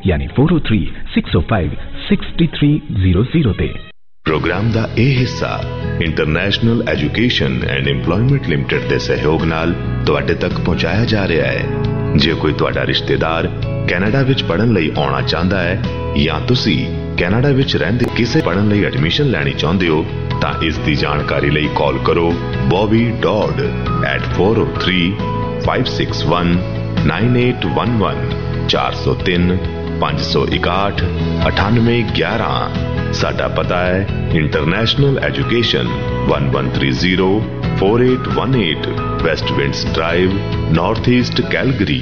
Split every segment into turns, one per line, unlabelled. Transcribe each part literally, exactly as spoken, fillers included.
यानी four O three six ओ five six three zero zero ते।
Programme दा ए हिस्सा international education and employment limited दे सहयोग नाल तुहाडे तक पहुंचाया जा रहा है। जे कोई तुहाडा रिश्तेदार कैनेडा विच पढ़न लई आउणा चाहता है या तुसी कैनेडा विच रहिंदे किसे पढ़न लई एडमिशन लैनी चाहुंदे हो तां इस दी जानकारी लई कॉल करो Bobby dot eight four O three five six one nine eight one one चार सौ तीन पांच सौ इकाठ अठानवे ग्यारह। साडा पता है international education one one three zero four eight one eight waste winds drive north east Calgary.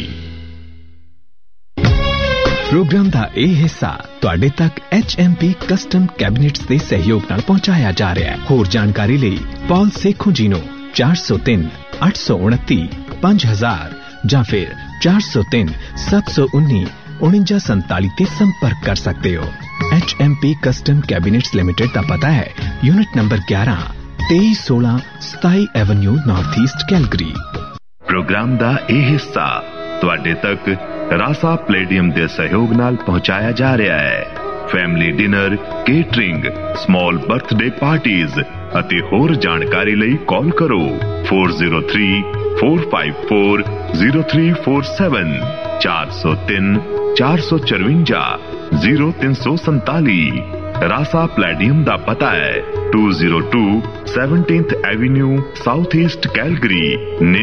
Programme दा ए हिस्सा तुहाडे तक H M P custom cabinets दे सहयोग नाल पहुंचाया जा रहा है। होर जानकारी लई पॉल सेखों जी नो चार सौ तीन अठ सौ उनती पांच हजार या फिर चार सौ तीन सत्त सौ उन्नी उनंजा संताली ते संपर्क कर सकते हो। H M P custom cabinets limited का पता है यूनिट नंबर ग्यारह तेईस सोलह सताई Avenue north east Calgary.
Programme दा ए हिस्सा तुहाडे तक रासा प्लेडियम दे सहयोग नाल पहुंचाया जा रहा है। Family dinner catering small birthday parties अते होर जानकारी लई कॉल करो four zero three four five four zero three four seven चार सौ तीन चार सौ चरवंजा जीरो तीन सौ संताली। रासा प्लेडियम दा पता है to zero to seventeenth Avenue south east Calgary.